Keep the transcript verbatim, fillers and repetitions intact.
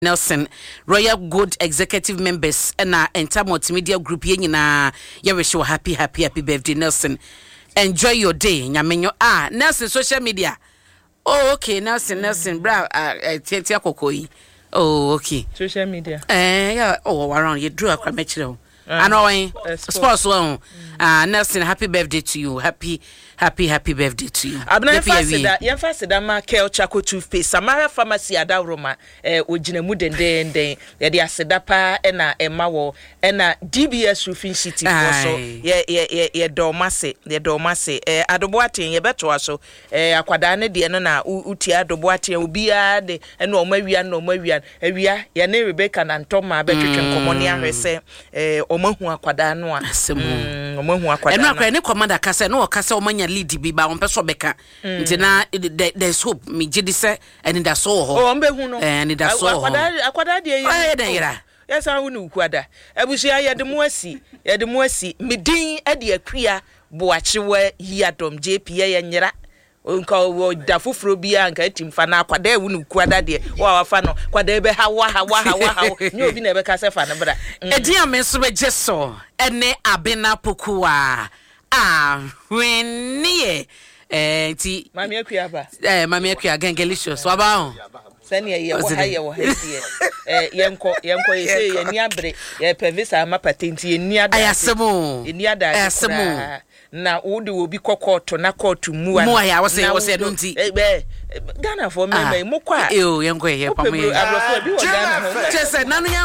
Nelson, Royal Good Executive Members, and our entire multimedia group. Yenina, you wish you happy, happy, happy birthday, Nelson. Enjoy your day. Nyamenyo ah Nelson social media. Oh, okay, Nelson, Nelson, bra, uh, Tia Kokoi. Oh, okay. Social media. Eh, yeah. Oh, around you drew a cremation. I know, sports one. Ah, Nelson, happy birthday to you. Happy, happy, happy birthday to you. I'm not fasted that. You're fasted that. Ma Kel Chaco toothpaste. Samara pharmacy ada Roma. Eh, ojine mu den den den. Ya di asedapa ena emawo ena D B S roofing city also. Ye ye ye ye domase ye domase. Eh, adoboate ye beto aso. Eh, akwada ne de no na uti adoboate ubia de eno omawia no omawia. Ewia ye ne Rebecca na ntoma betwetwe nkomoni ahwese. Eh, omahu akwada no a. Asemu. Omahu akwada. Eno akwada ne commander kasa no kasa omanya lead bi ba on peso beka nti na there's hope me gidi se and da so ho o mbehu no and da so ho akwada akwada de yi eh da yira yes a hunu kwada abusua ye de mu asi ye de mu asi medin ade akua boachewa hiadom J P ye nyira nka wo da fufuro bia nka timfa na akwada hunu kwada de wa wafa no kwada be ha wa ha wa ha wa ha nyi obi na be ka se fa ne bra edi ameso be jeso ene abena pokuwa ah when nie eh ti mami akua ba eh mami akua gangelicious wa ba ho sani ye wo ha ye wo ha die eh yenko yenko ye say ye ni abre ye pevisa ma patenti ye ni ada ayasemu ye ni ada ayasemu na wo de obi kokoto na kotu mu mu ya wo say wo say no nti eh Ghana for me me mo kwa eh yenko ye pa me abrofo bi wo Ghana ho